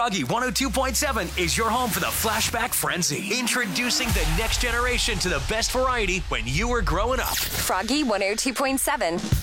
Froggy 102.7 is your home for the Flashback Frenzy. Introducing the next generation to the best variety when you were growing up. Froggy 102.7.